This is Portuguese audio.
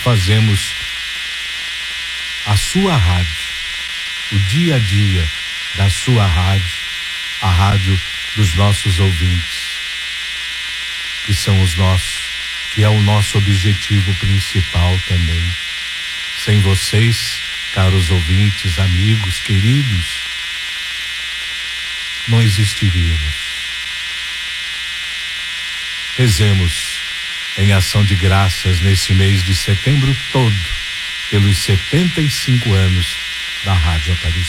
fazemos a sua rádio, o dia a dia da sua rádio, a rádio dos nossos ouvintes, que são os nossos, que é o nosso objetivo principal também. Sem vocês, caros ouvintes, amigos, queridos, não existiríamos. Rezemos em ação de graças nesse mês de setembro todo, pelos 75 anos da Rádio Aparecida.